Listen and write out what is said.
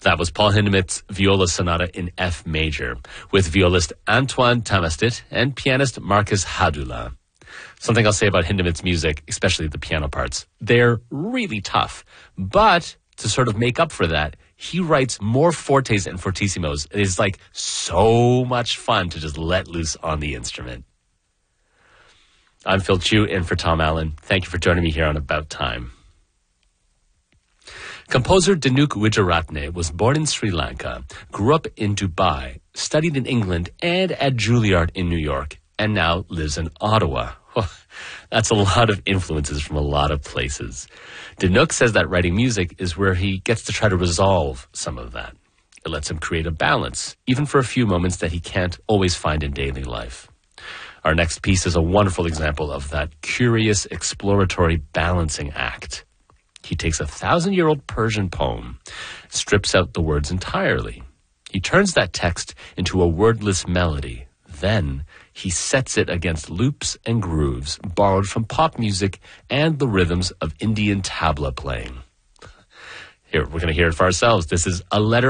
That was Paul Hindemith's Viola Sonata in F major, with violist Antoine Tamastit and pianist Marcus Hadula. Something I'll say about Hindemith's music, especially the piano parts, they're really tough. But to sort of make up for that, he writes more fortes and fortissimos. It is like so much fun to just let loose on the instrument. I'm Phil Chu in for Tom Allen. Thank you for joining me here on About Time. Composer Dinuk Wijeratne was born in Sri Lanka, grew up in Dubai, studied in England and at Juilliard in New York, and now lives in Ottawa. That's a lot of influences from a lot of places. Dinuk says that writing music is where he gets to try to resolve some of that. It lets him create a balance, even for a few moments that he can't always find in daily life. Our next piece is a wonderful example of that curious, exploratory balancing act. He takes a 1,000-year-old Persian poem, strips out the words entirely. He turns that text into a wordless melody. Then he sets it against loops and grooves borrowed from pop music and the rhythms of Indian tabla playing. Here, we're going to hear it for ourselves. This is A Letter